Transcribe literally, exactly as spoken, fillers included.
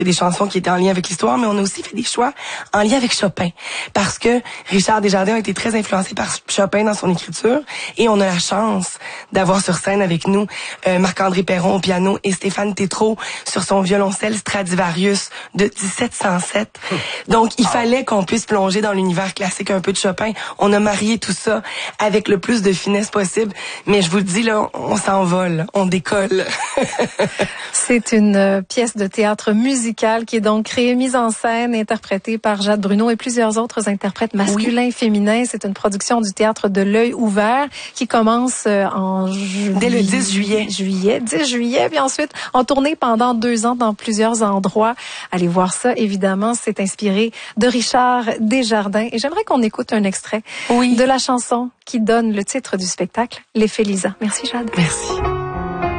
des chansons qui étaient en lien avec l'histoire, mais on a aussi fait des choix en lien avec Chopin. Parce que Richard Desjardins a été très influencé par Chopin dans son écriture, et on a la chance d'avoir sur scène avec nous euh, Marc-André Perron au piano et Stéphane Tétrault sur son violoncelle Stradivarius de dix-sept cent sept. Donc, il fallait qu'on puisse plonger dans l'univers classique un peu de Chopin. On a marié tout ça avec le plus de finesse possible, mais je vous le dis, là, on s'envole, on décolle. C'est une pièce de théâtre musical qui est donc créée, mise en scène, interprétée par Jade Bruno et plusieurs autres interprètes masculins et féminins. C'est une production du théâtre de l'Œil ouvert qui commence en juillet. Dès le dix juillet. Juillet, dix juillet, puis ensuite en tournée pendant deux ans dans plusieurs endroits. Allez voir ça, évidemment. C'est inspiré de Richard Desjardins. Et j'aimerais qu'on écoute un extrait oui. de la chanson qui donne le titre du spectacle, L'Effet Lisa. Merci, Jade. Merci.